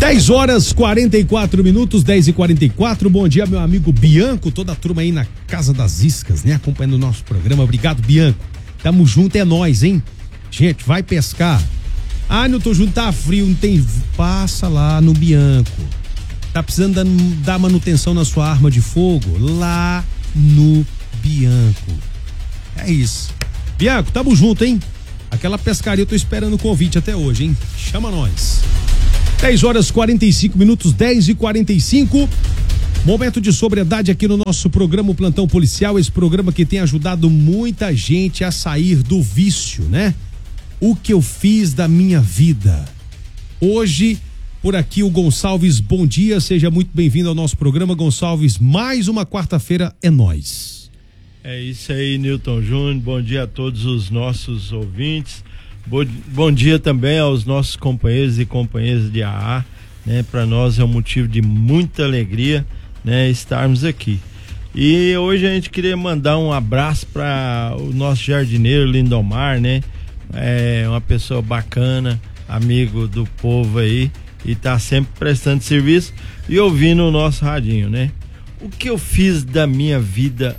10h44, 10h44. Bom dia, meu amigo Bianco, toda a turma aí na Casa das Iscas, né? Acompanhando o nosso programa. Obrigado, Bianco. Tamo junto, é nóis, hein? Gente, vai pescar. Ah, Nilton Júnior, tá frio, não tem. Passa lá no Bianco. Tá precisando dar manutenção na sua arma de fogo? Lá no Bianco. É isso. Bianco, tamo junto, hein? Aquela pescaria eu tô esperando o convite até hoje, hein? Chama nós. 10h45, 10h45. Momento de sobriedade aqui no nosso programa Plantão Policial, esse programa que tem ajudado muita gente a sair do vício, né? O que eu fiz da minha vida. Hoje, por aqui o Gonçalves, bom dia, seja muito bem-vindo ao nosso programa, Gonçalves. Mais uma quarta-feira é nóis. É isso aí, Nilton Júnior, bom dia a todos os nossos ouvintes. Bom dia também aos nossos companheiros e companheiras de AA, né? Para nós é um motivo de muita alegria, né, estarmos aqui. E hoje a gente queria mandar um abraço para o nosso jardineiro Lindomar, né? É uma pessoa bacana, amigo do povo aí, e tá sempre prestando serviço e ouvindo o nosso radinho, né? O que eu fiz da minha vida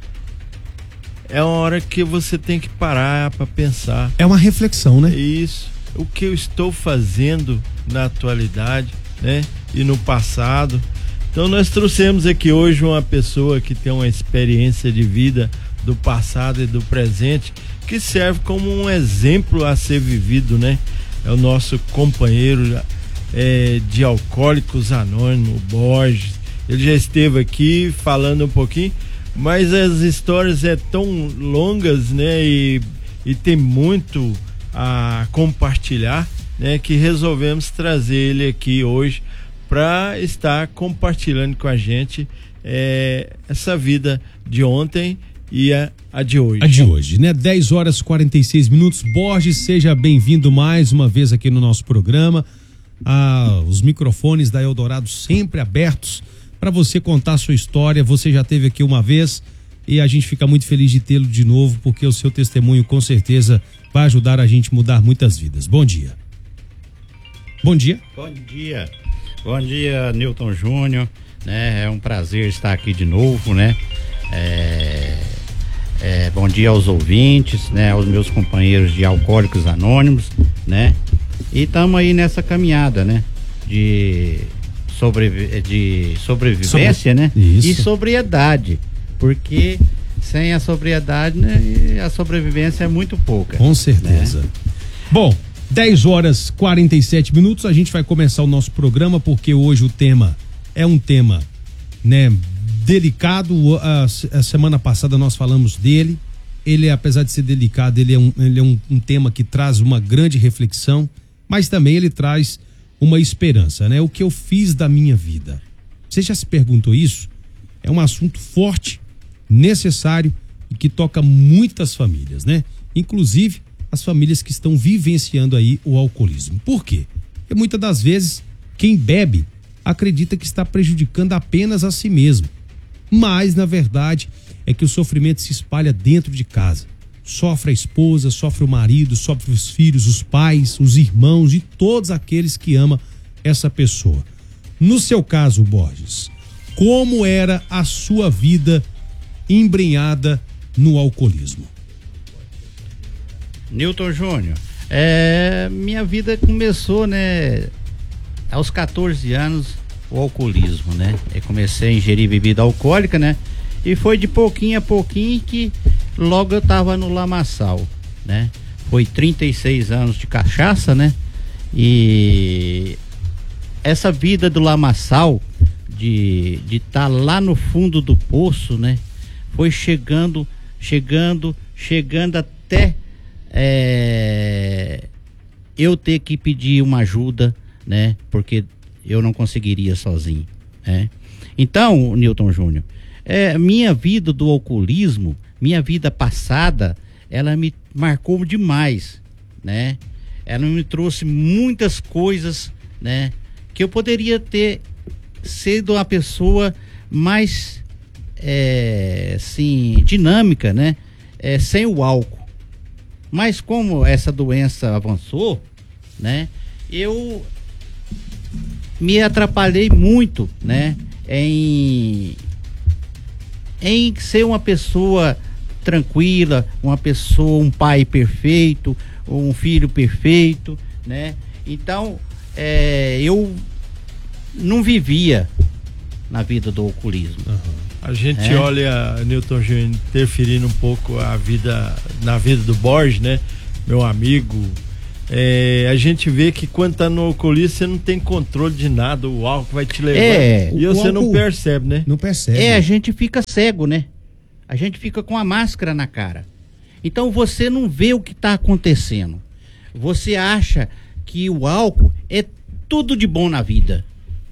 é uma hora que você tem que parar para pensar. É uma reflexão, né? Isso. O que eu estou fazendo na atualidade, né? E no passado. Então nós trouxemos aqui hoje uma pessoa que tem uma experiência de vida do passado e do presente que serve como um exemplo a ser vivido, né? É o nosso companheiro de Alcoólicos Anônimos, o Borges. Ele já esteve aqui falando um pouquinho, mas as histórias tão longas, né? E tem muito a compartilhar, né? Que resolvemos trazer ele aqui hoje para estar compartilhando com a gente essa vida de ontem e a de hoje. A de hoje, né? 10h46. Borges, seja bem-vindo mais uma vez aqui no nosso programa. Os microfones da Eldorado sempre abertos para você contar a sua história. Você já esteve aqui uma vez e a gente fica muito feliz de tê-lo de novo, porque o seu testemunho com certeza vai ajudar a gente a mudar muitas vidas. Bom dia. Bom dia. Bom dia. Bom dia, Nilton Júnior, né? É um prazer estar aqui de novo, né? Bom dia aos ouvintes, né? Aos meus companheiros de Alcoólicos Anônimos, né? E estamos aí nessa caminhada, né? De sobrevivência, né? Isso. E sobriedade, porque sem a sobriedade, né, a sobrevivência é muito pouca. Com certeza. Né? Bom, 10h47, a gente vai começar o nosso programa porque hoje o tema é um tema, né, delicado. A semana passada nós falamos dele. Ele, apesar de ser delicado, ele é um tema que traz uma grande reflexão, mas também ele traz uma esperança, né? O que eu fiz da minha vida? Você já se perguntou isso? É um assunto forte, necessário e que toca muitas famílias, né? Inclusive as famílias que estão vivenciando aí o alcoolismo. Por quê? Porque muitas das vezes quem bebe acredita que está prejudicando apenas a si mesmo. Mas, na verdade, é que o sofrimento se espalha dentro de casa. Sofre a esposa, sofre o marido, sofre os filhos, os pais, os irmãos e todos aqueles que amam essa pessoa. No seu caso, Borges, como era a sua vida embrenhada no alcoolismo? Nilton Júnior, minha vida começou, né, aos 14 anos, o alcoolismo, né? Eu comecei a ingerir bebida alcoólica, né? E foi de pouquinho a pouquinho que logo eu tava no lamaçal, né? Foi 36 anos de cachaça, né? E essa vida do lamaçal, de estar lá no fundo do poço, né? Foi chegando até eu ter que pedir uma ajuda, né? Porque eu não conseguiria sozinho, né? Então, Nilton Júnior, minha vida do alcoolismo, minha vida passada, ela me marcou demais, né? Ela me trouxe muitas coisas, né? Que eu poderia ter sido uma pessoa mais, assim, dinâmica, né? Sem o álcool. Mas como essa doença avançou, né? Eu me atrapalhei muito, né, em ser uma pessoa tranquila, uma pessoa, um pai perfeito, um filho perfeito, né? Então, eu não vivia na vida do alcoolismo. A gente olha, Newton Júnior, interferindo um pouco na vida do Borges, né? Meu amigo. A gente vê que quando tá no alcoolismo você não tem controle de nada, o álcool vai te levar e você não percebe, né? Não percebe. A gente fica cego, né? A gente fica com a máscara na cara. Então você não vê o que está acontecendo. Você acha que o álcool é tudo de bom na vida.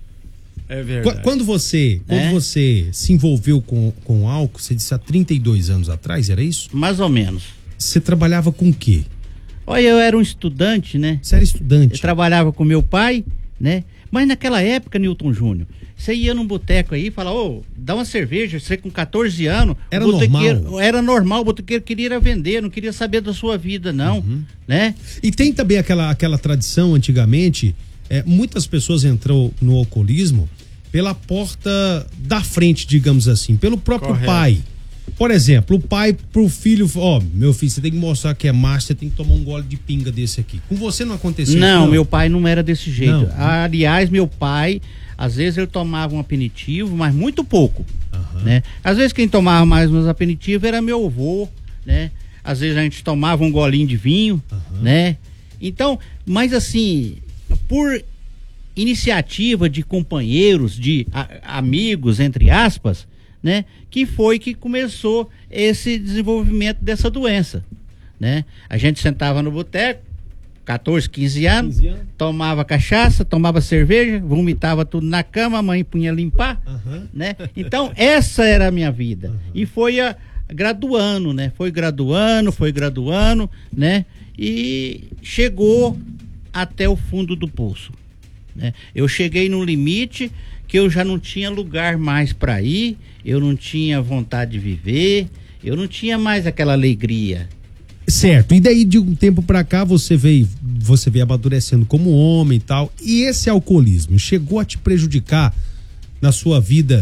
É verdade. Quando você se envolveu com álcool, você disse há 32 anos atrás, era isso? Mais ou menos. Você trabalhava com o quê? Olha, eu era um estudante, né? Você era estudante? Eu trabalhava com meu pai, né? Mas naquela época, Newton Júnior, você ia num boteco aí e falava, dá uma cerveja, você com 14 anos. Era normal? Era normal, o botequeiro queria vender, não queria saber da sua vida, não, né? E tem também aquela tradição, antigamente, muitas pessoas entram no alcoolismo pela porta da frente, digamos assim, pelo próprio pai. Por exemplo, o pai pro filho, meu filho, você tem que mostrar que é macho, você tem que tomar um gole de pinga desse aqui. Com você não aconteceu não, isso? Não, meu pai não era desse jeito. Não. Aliás, meu pai, às vezes ele tomava um aperitivo, mas muito pouco, né? Às vezes quem tomava mais uns aperitivos era meu avô, né? Às vezes a gente tomava um golinho de vinho, né? Então, mas assim, por iniciativa de companheiros, de amigos, entre aspas, né? Que foi que começou esse desenvolvimento dessa doença, né? A gente sentava no boteco, 14, 15 anos, tomava cachaça, tomava cerveja, vomitava tudo na cama, a mãe punha limpar, né? Então, essa era a minha vida. E foi graduando, né? Foi graduando, né? E chegou até o fundo do poço, né? Eu cheguei num limite que eu já não tinha lugar mais para ir, eu não tinha vontade de viver, eu não tinha mais aquela alegria. Certo, e daí de um tempo pra cá você veio amadurecendo como homem e tal, e esse alcoolismo chegou a te prejudicar na sua vida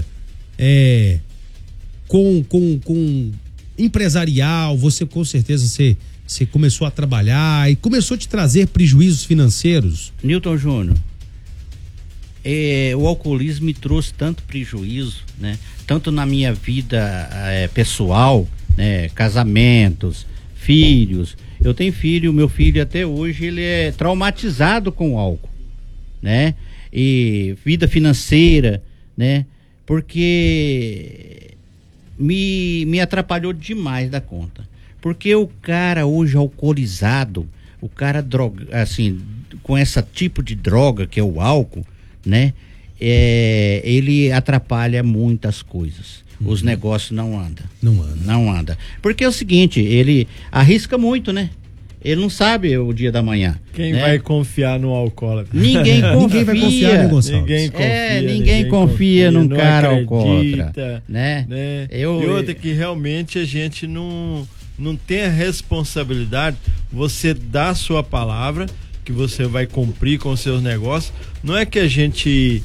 com empresarial? Você com certeza você começou a trabalhar e começou a te trazer prejuízos financeiros? Newton Júnior, o alcoolismo me trouxe tanto prejuízo, né? Tanto na minha vida pessoal, né? Casamentos, filhos. Eu tenho filho, meu filho até hoje ele é traumatizado com o álcool, né? E vida financeira, né? Porque me atrapalhou demais da conta. Porque o cara hoje alcoolizado, o cara assim, com esse tipo de droga que é o álcool, né? Ele atrapalha muitas coisas. Os negócios não andam. Porque é o seguinte, ele arrisca muito, né? Ele não sabe o dia da manhã. Quem vai confiar no alcoólatra? Ninguém confia. Ninguém vai confiar, né, Gonçalves? Ninguém confia num cara alcoólatra, né? E outra que realmente a gente não tem a responsabilidade, você dá a sua palavra, que você vai cumprir com os seus negócios. Não é que a gente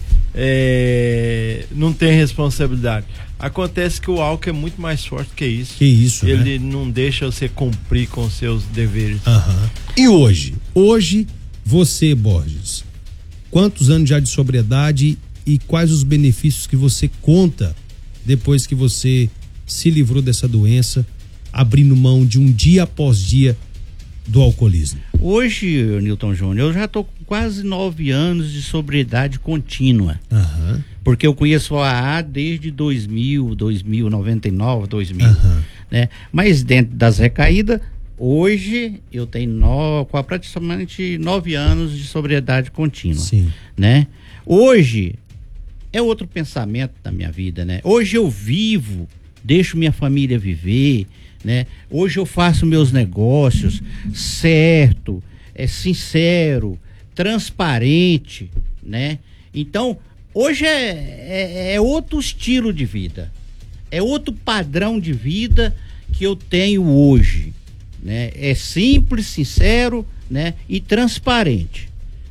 não tem responsabilidade. Acontece que o álcool é muito mais forte que isso. Ele não deixa você cumprir com os seus deveres. E hoje? Hoje, você, Borges, quantos anos já de sobriedade e quais os benefícios que você conta depois que você se livrou dessa doença, abrindo mão de um dia após dia do alcoolismo? Hoje, Newton Júnior, eu já estou com quase 9 anos de sobriedade contínua. Porque eu conheço a AA desde 2000, 99, 2000. Né? Mas dentro das recaídas, hoje eu tenho praticamente 9 anos de sobriedade contínua. Sim. Né? Hoje é outro pensamento da minha vida, né? Hoje eu vivo, deixo minha família viver, né? Hoje eu faço meus negócios certo, sincero, transparente, né? Então, hoje é outro estilo de vida, é outro padrão de vida que eu tenho hoje, né? É simples, sincero, né? E transparente.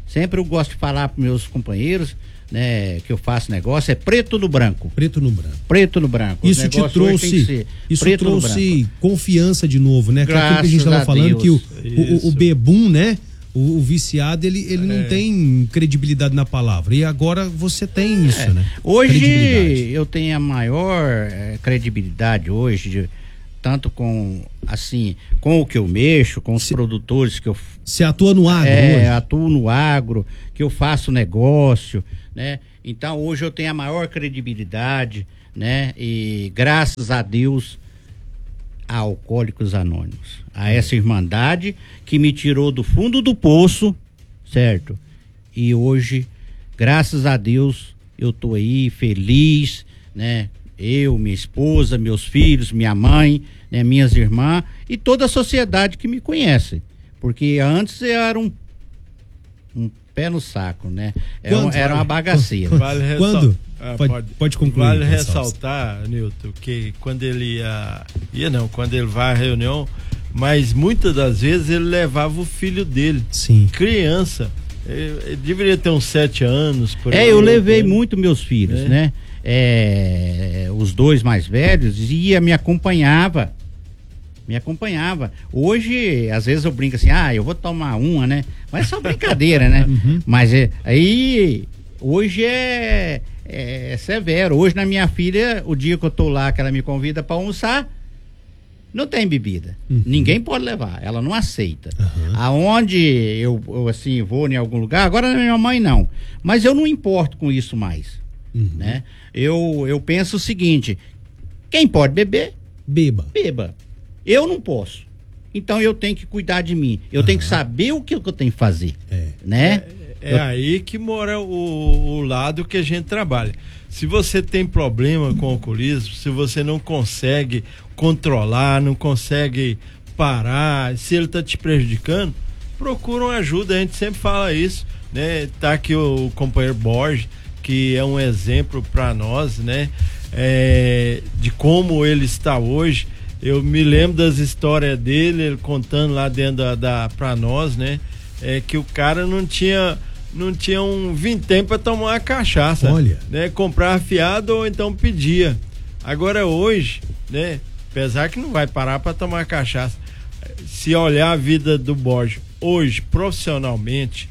Sempre eu gosto de falar para meus companheiros, né, que eu faço negócio, é preto no branco. Preto no branco. Preto no branco. Isso te trouxe, confiança de novo, né? Graças aquilo que a gente estava falando, Deus. que o bebum, né? O viciado, ele não tem credibilidade na palavra. E agora você tem isso, né? Hoje eu tenho a maior credibilidade hoje, tanto com o que eu mexo, com os produtores que eu... Você atua no agro hoje? Atuo no agro, que eu faço negócio, né? Então hoje eu tenho a maior credibilidade, né? E graças a Deus, a Alcoólicos Anônimos, a essa irmandade que me tirou do fundo do poço, certo? E hoje, graças a Deus, eu tô aí feliz, né? Eu, minha esposa, meus filhos, minha mãe, né? Minhas irmãs e toda a sociedade que me conhece, porque antes eu era um pé no saco, né? Era uma bagaceira. Quando? Pode concluir. Vale ressaltar, Nilton, que quando ele quando ele vai à reunião, mas muitas das vezes ele levava o filho dele, sim, criança, ele deveria ter uns 7 anos. Eu levei muito meus filhos, né? Os 2 mais velhos me acompanhava. Hoje, às vezes eu brinco assim, eu vou tomar uma, né? Mas é só brincadeira, né? Uhum. Mas aí, hoje é severo. Hoje na minha filha, o dia que eu tô lá, que ela me convida para almoçar, não tem bebida. Uhum. Ninguém pode levar, ela não aceita. Uhum. Aonde eu assim, vou em algum lugar, agora minha mãe não, mas eu não importo com isso mais, né? Eu penso o seguinte, quem pode beber, beba. Eu não posso. Então eu tenho que cuidar de mim. Eu tenho que saber o que eu tenho que fazer. Né? Aí que mora o lado que a gente trabalha. Se você tem problema com o alcoolismo, se você não consegue controlar, não consegue parar, se ele está te prejudicando, procura uma ajuda. A gente sempre fala isso, né? Tá aqui o companheiro Borges, que é um exemplo para nós, né? De como ele está hoje. Eu me lembro das histórias dele, ele contando lá dentro pra nós, né? Que o cara não tinha um vintém para tomar uma cachaça. Olha. Né? Comprar fiado ou então pedia. Agora hoje, né? Apesar que não vai parar para tomar cachaça. Se olhar a vida do Borges hoje, profissionalmente,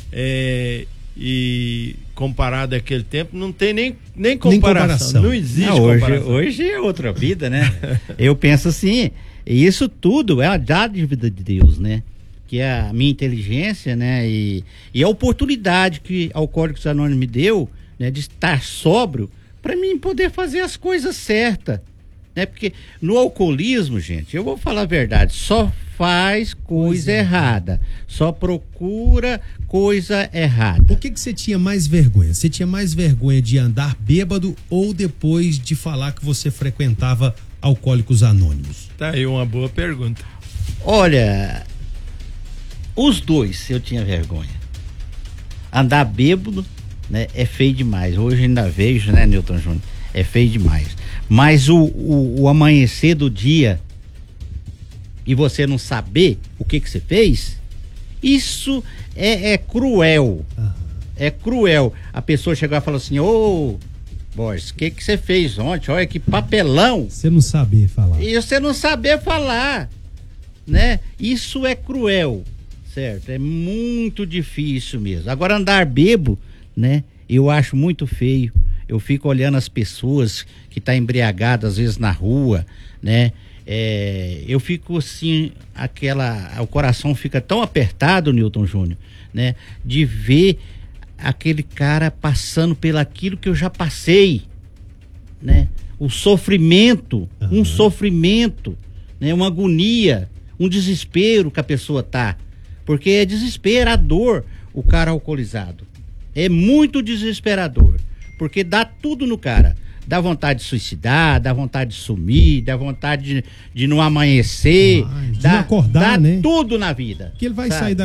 e comparado àquele tempo, não tem nem comparação. Não existe comparação. Hoje é outra vida, né? Eu penso assim, isso tudo é a dádiva de Deus, né? Que é a minha inteligência, né? E a oportunidade que Alcoólicos Anônimos me deu, né? De estar sóbrio para mim poder fazer as coisas certas, né? Porque no alcoolismo, gente, eu vou falar a verdade, só faz coisa errada, só procura coisa errada. O que você tinha mais vergonha? Você tinha mais vergonha de andar bêbado ou depois de falar que você frequentava Alcoólicos Anônimos? Tá aí uma boa pergunta. Olha, os dois eu tinha vergonha. Andar bêbado, né, é feio demais. Hoje ainda vejo, né, Nilton Júnior? É feio demais. Mas o amanhecer do dia e você não saber o que você fez, isso é cruel. É cruel. A pessoa chegar e falar assim, Borges, o que você fez ontem? Olha que papelão. Você não saber falar. E você não saber falar, né? Isso é cruel, certo? É muito difícil mesmo. Agora andar bêbado, né? Eu acho muito feio. Eu fico olhando as pessoas que tá embriagadas às vezes na rua, né? Eu fico assim, o coração fica tão apertado, Nilton Júnior, né? De ver aquele cara passando pelaquilo que eu já passei, né? O sofrimento, um sofrimento, né? Uma agonia, um desespero que a pessoa tá, porque é desesperador o cara alcoolizado, é muito desesperador, porque dá tudo no cara. Dá vontade de suicidar, dá vontade de sumir, dá vontade de não amanhecer, de não acordar, né? Tudo na vida. Que ele vai sair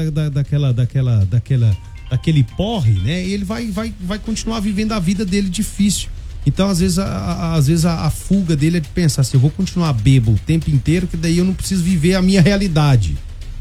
daquele porre, né? E ele vai continuar vivendo a vida dele difícil. Então, às vezes a fuga dele é de pensar assim, eu vou continuar bêbado o tempo inteiro, que daí eu não preciso viver a minha realidade.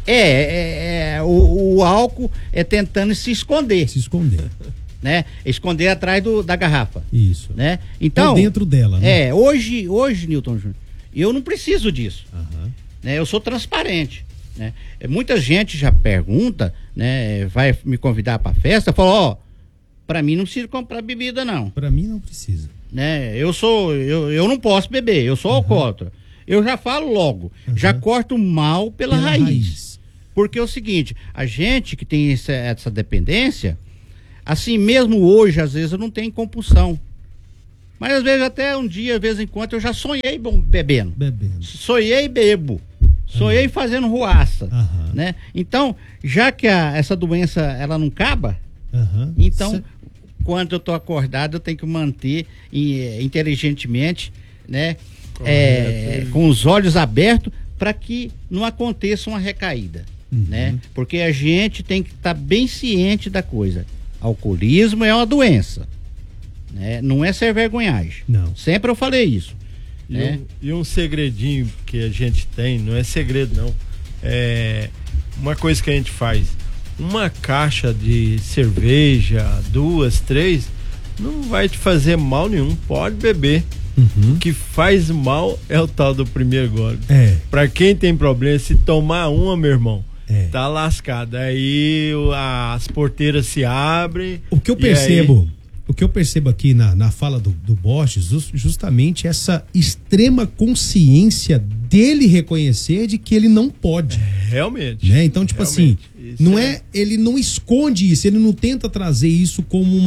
O álcool é tentando se esconder. Se esconder. Né? Esconder atrás da garrafa. Isso. Né? Então, ou dentro dela, né? Hoje, Newton Júnior, eu não preciso disso. Uhum. Né? Eu sou transparente. Né? Muita gente já pergunta, né? Vai me convidar para festa, fala, ó, para mim não precisa comprar bebida, não. Para mim não precisa. Né? Eu não posso beber, eu sou alcoólatra. Eu já falo logo, já corto mal pela raiz. Porque é o seguinte, a gente que tem essa dependência, assim mesmo hoje, às vezes eu não tenho compulsão. Mas às vezes até um dia, de vez em quando, eu já sonhei bebendo. Sonhei bebo. Sonhei fazendo ruaça. Né? Então, já que essa doença ela não acaba, então, quando eu tô acordado, eu tenho que manter inteligentemente, né? Com os olhos abertos para que não aconteça uma recaída. Né? Porque a gente tem que estar bem ciente da coisa. Alcoolismo é uma doença, né? Não é ser vergonhagem. Não. Sempre eu falei isso. E um segredinho que a gente tem, não é segredo não, é uma coisa que a gente faz. Uma caixa de cerveja, 2, 3, não vai te fazer mal nenhum, pode beber. O que faz mal é o tal do primeiro gole. Pra quem tem problema, se tomar uma, meu irmão, tá lascado. Aí as porteiras se abrem. O que eu percebo aqui na fala do Borges, justamente essa extrema consciência dele reconhecer de que ele não pode. Realmente. Né? Então, tipo assim, não ele não esconde isso, ele não tenta trazer isso como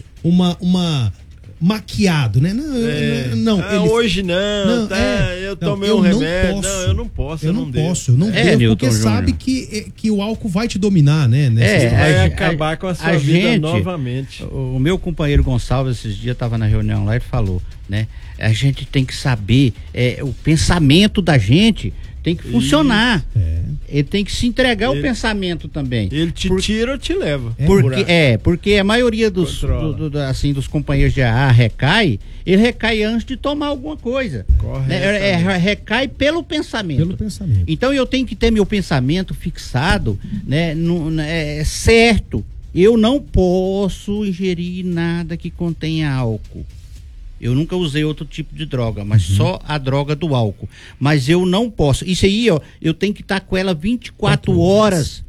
uma maquiado, né? Não, hoje não, eu tomei um remédio. Eu não posso, eu não devo, porque sabe que o álcool vai te dominar, né? Vai acabar com a sua vida novamente. O meu companheiro Gonçalves, esses dias, estava na reunião lá e falou, né? A gente tem que saber, o pensamento da gente tem que funcionar. Ele tem que se entregar ao pensamento também. Ele te tira ou te leva. Porque a maioria dos companheiros de AA ele recai antes de tomar alguma coisa. Recai pelo pensamento. Então eu tenho que ter meu pensamento fixado, né, certo. Eu não posso ingerir nada que contenha álcool. Eu nunca usei outro tipo de droga, mas só a droga do álcool. Mas eu não posso. Isso aí, ó, eu tenho que estar com ela 24 horas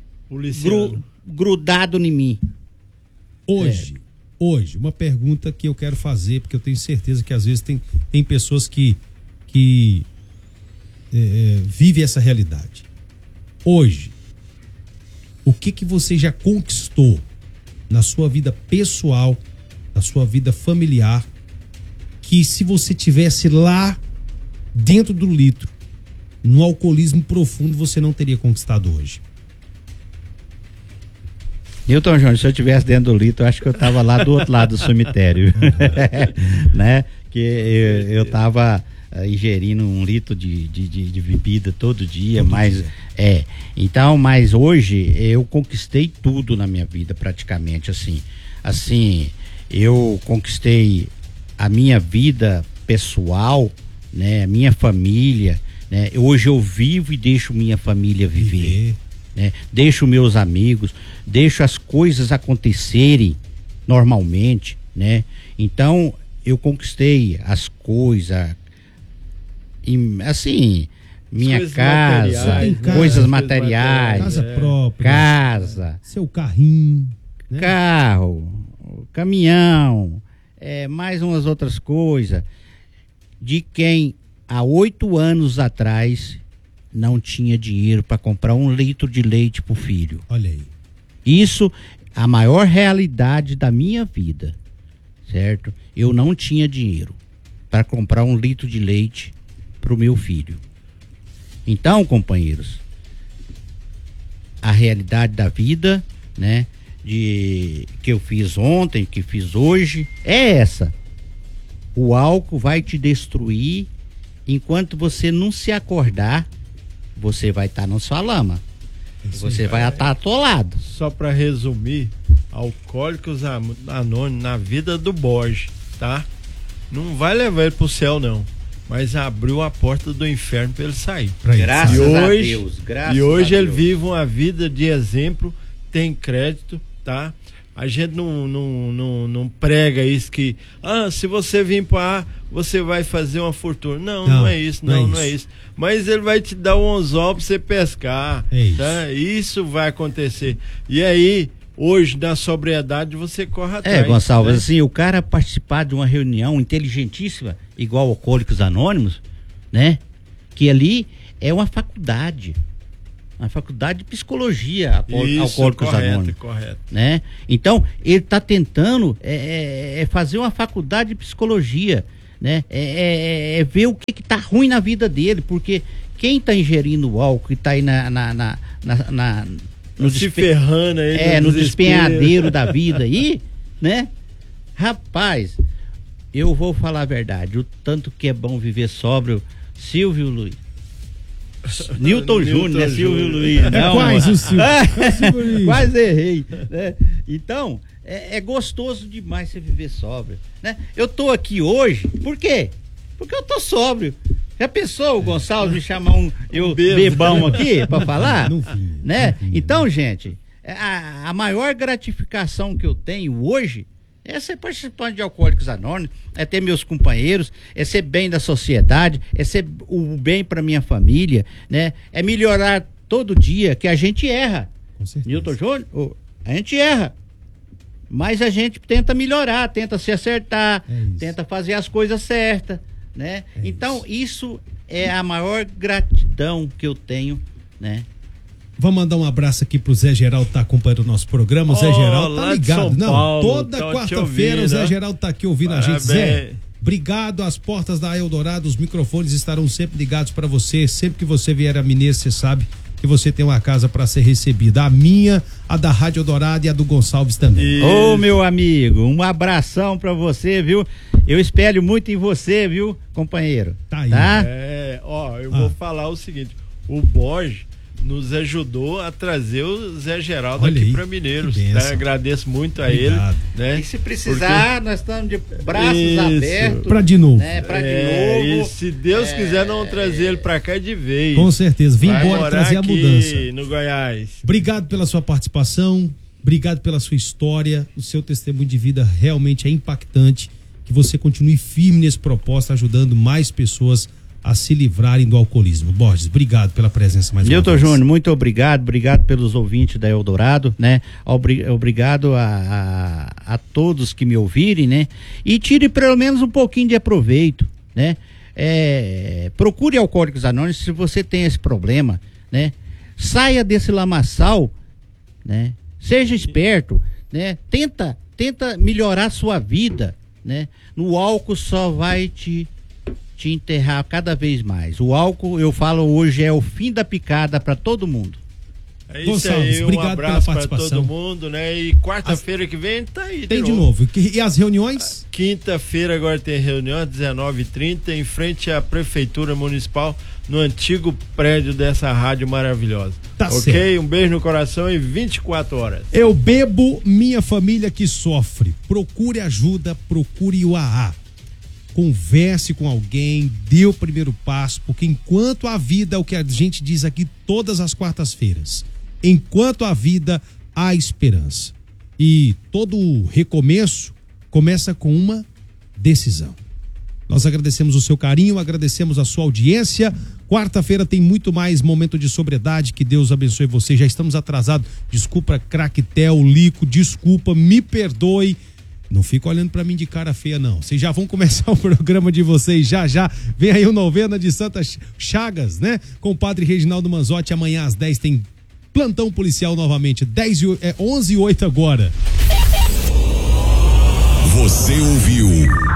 grudado em mim. Hoje, uma pergunta que eu quero fazer, porque eu tenho certeza que às vezes tem pessoas que vivem essa realidade. Hoje, o que você já conquistou na sua vida pessoal, na sua vida familiar, que se você tivesse lá dentro do litro, no alcoolismo profundo, você não teria conquistado hoje? Newton Júnior, se eu tivesse dentro do litro, eu acho que eu tava lá do outro lado do cemitério. Né? Que eu tava ingerindo 1 litro de bebida todo dia, então, mas hoje eu conquistei tudo na minha vida, praticamente, assim, eu conquistei a minha vida pessoal, né, a minha família, né? Hoje eu vivo e deixo minha família viver. Né? Deixo meus amigos, deixo as coisas acontecerem normalmente, né? Então eu conquistei as coisas, assim, minha casa, coisas materiais, casa própria, seu carrinho, né? Carro, caminhão, mais umas outras coisas, de quem há 8 anos atrás não tinha dinheiro para comprar 1 litro de leite pro filho. Olha aí. Isso, a maior realidade da minha vida, certo? Eu não tinha dinheiro para comprar 1 litro de leite pro meu filho. Então, companheiros, a realidade da vida, né, que eu fiz ontem, que fiz hoje, é essa. O álcool vai te destruir. Enquanto você não se acordar, você vai estar na sua lama. Você vai estar atolado. Só para resumir, Alcoólicos Anônimos na vida do Borges, tá? Não vai levar ele pro céu, não. mas abriu a porta do inferno para ele sair. Graças a Deus. E hoje ele vive uma vida de exemplo, tem crédito, tá? A gente não prega isso que, se você vir para você vai fazer uma fortuna. Não é isso, não é isso. Mas ele vai te dar um anzol para você pescar, tá? Isso vai acontecer. E aí, hoje, na sobriedade, você corre atrás. Gonçalves, né? Assim, o cara participar de uma reunião inteligentíssima, igual Alcoólicos Anônimos, né? Que ali é uma faculdade de psicologia, Alcoólicos Anônimos. Correto. Né? Então, ele está tentando fazer uma faculdade de psicologia, né? Ver o que tá ruim na vida dele, porque quem está ingerindo álcool e está aí ferrando aí no despenhadeiro da vida aí, né? Rapaz, eu vou falar a verdade, o tanto que é bom viver sóbrio, Silvio Luiz. Newton Júnior, né? Silvio Luiz. Não, quase o Silvio. Quase errei, né? Então, é gostoso demais você viver sóbrio, né? Eu tô aqui hoje, por quê? Porque eu tô sóbrio. Já pensou o Gonçalves me chamar eu bebão aqui pra falar? Né? Então, gente, a maior gratificação que eu tenho hoje é ser participante de Alcoólicos Anônimos, é ter meus companheiros, é ser bem da sociedade, é ser o bem para minha família, né? É melhorar todo dia, que a gente erra. Com certeza. Newton Júnior, a gente erra, mas a gente tenta melhorar, tenta se acertar, tenta fazer as coisas certas, né? Então isso é a maior gratidão que eu tenho, né? Vamos mandar um abraço aqui pro Zé Geraldo, tá acompanhando o nosso programa. O Zé Geraldo tá ligado. Toda quarta-feira o Zé Geraldo tá aqui ouvindo a gente. Zé, obrigado. As portas da Eldorado, os microfones estarão sempre ligados para você. Sempre que você vier a Mineiro, você sabe que você tem uma casa para ser recebida. A minha, a da Rádio Eldorado e a do Gonçalves também. Ô, meu amigo, um abração para você, viu? Eu espelho muito em você, viu, companheiro? Tá aí. Tá? Eu vou falar o seguinte, o Borges nos ajudou a trazer o Zé Geraldo aqui para Mineiros, tá? Agradeço muito a ele, né? E se precisar, nós estamos de braços abertos para de novo, né? Para de novo. E se Deus quiser, não trazer ele para cá de vez. Com certeza, vim embora trazer a mudança. No Goiás. Obrigado pela sua participação, obrigado pela sua história, o seu testemunho de vida realmente é impactante. Que você continue firme nesse propósito, ajudando mais pessoas a se livrarem do alcoolismo. Borges, obrigado pela presença mais uma vez. Newton Júnior, muito obrigado pelos ouvintes da Eldorado, né? Obrigado a todos que me ouvirem, né? E tire pelo menos um pouquinho de aproveito, né? Procure Alcoólicos Anônimos se você tem esse problema, né? Saia desse lamaçal, né? Seja esperto, né? Tenta melhorar a sua vida, né? No álcool só vai te enterrar cada vez mais. O álcool, eu falo hoje, é o fim da picada para todo mundo. É isso aí, um abraço para todo mundo, né? E quarta-feira que vem tá aí. Tem de novo. E as reuniões? Quinta-feira agora tem reunião, 19h30, em frente à Prefeitura Municipal, no antigo prédio dessa rádio maravilhosa. Tá certo. Um beijo no coração e 24 horas. Eu bebo, minha família que sofre. Procure ajuda, procure o AA. Converse com alguém, dê o primeiro passo, porque enquanto há vida, é o que a gente diz aqui todas as quartas-feiras, enquanto há vida, há esperança. E todo recomeço começa com uma decisão. Nós agradecemos o seu carinho, agradecemos a sua audiência. Quarta-feira tem muito mais momento de sobriedade, que Deus abençoe você. Já estamos atrasados, desculpa, Craquetel, Lico, desculpa, me perdoe. Não fica olhando pra mim de cara feia, não. Vocês já vão começar o programa de vocês já. Vem aí o Novena de Santa Chagas, né? Com o Padre Reginaldo Manzotti. Amanhã às 10 tem plantão policial novamente. 11h08 agora. Você ouviu?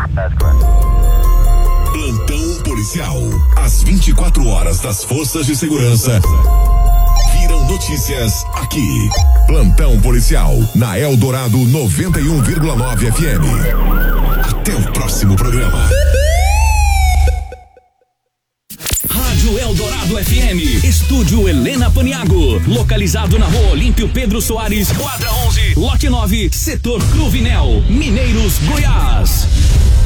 Plantão policial. Às 24 horas das forças de segurança. Viram notícias aqui. Plantão policial na Eldorado 91,9 FM. Até o próximo programa. Rádio Eldorado FM, Estúdio Helena Paniago, localizado na Rua Olímpio Pedro Soares, quadra 11, lote 9, setor Cruvinel, Mineiros, Goiás.